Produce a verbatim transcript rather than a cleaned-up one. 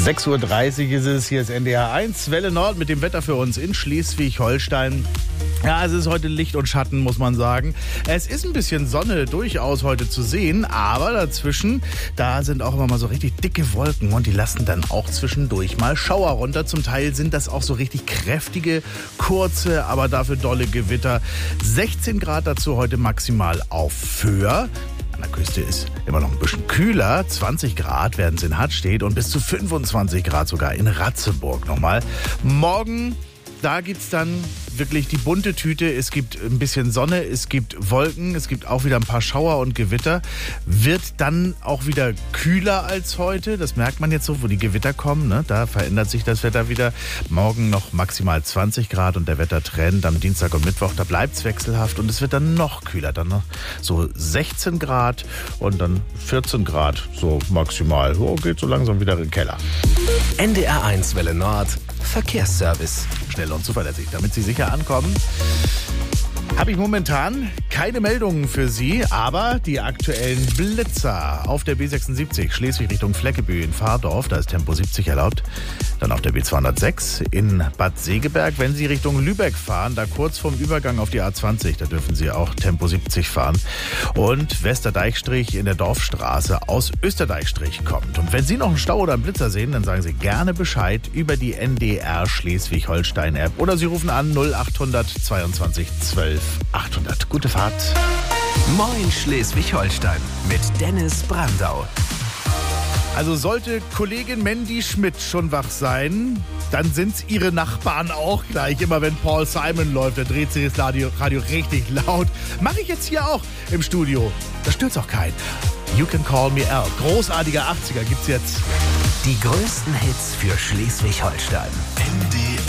sechs Uhr dreißig ist es, hier ist N D R eins, Welle Nord mit dem Wetter für uns in Schleswig-Holstein. Ja, es ist heute Licht und Schatten, muss man sagen. Es ist ein bisschen Sonne durchaus heute zu sehen, aber dazwischen, da sind auch immer mal so richtig dicke Wolken und die lassen dann auch zwischendurch mal Schauer runter. Zum Teil sind das auch so richtig kräftige, kurze, aber dafür dolle Gewitter. sechzehn Grad dazu heute maximal auf Föhr. An der Küste ist immer noch ein bisschen kühler, zwanzig Grad werden es in Hattstedt und bis zu fünfundzwanzig Grad sogar in Ratzeburg nochmal. Morgen, da gibt's dann wirklich die bunte Tüte. Es gibt ein bisschen Sonne, es gibt Wolken, es gibt auch wieder ein paar Schauer und Gewitter. Wird dann auch wieder kühler als heute. Das merkt man jetzt so, wo die Gewitter kommen. Ne? Da verändert sich das Wetter wieder. Morgen noch maximal zwanzig Grad und der Wettertrend am Dienstag und Mittwoch, da bleibt's wechselhaft und es wird dann noch kühler. Dann noch so sechzehn Grad und dann vierzehn Grad so maximal. So geht so langsam wieder in den Keller. N D R eins Welle Nord Verkehrsservice. Schnell und zuverlässig, damit Sie sicher ankommen. Habe ich momentan keine Meldungen für Sie, aber die aktuellen Blitzer auf der B sechsundsiebzig Schleswig Richtung Fleckebü in Fahrdorf, da ist Tempo siebzig erlaubt. Dann auf der B zweihundertsechs in Bad Segeberg, wenn Sie Richtung Lübeck fahren, da kurz vorm Übergang auf die A zwanzig, da dürfen Sie auch Tempo siebzig fahren. Und Westerdeichstrich in der Dorfstraße aus Österdeichstrich kommt. Und wenn Sie noch einen Stau oder einen Blitzer sehen, dann sagen Sie gerne Bescheid über die N D R Schleswig-Holstein-App oder Sie rufen an null achthundert zweiundzwanzig zwölf achthundert. Gute Fahrt. Moin Schleswig-Holstein mit Dennis Brandau. Also sollte Kollegin Mandy Schmidt schon wach sein, dann sind's ihre Nachbarn auch gleich. Immer wenn Paul Simon läuft, dann dreht sich das Radio, Radio richtig laut. Mache ich jetzt hier auch im Studio. Da stört's auch keinen. You Can Call Me Al. Großartiger achtziger gibt's jetzt. Die größten Hits für Schleswig-Holstein. N D R